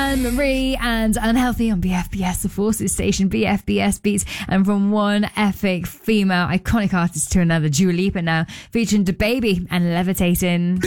Anne-Marie and Unhealthy on BFBS, the Forces station, BFBS Beats. And from one epic female iconic artist to another, Dua Lipa now, featuring DaBaby and Levitating.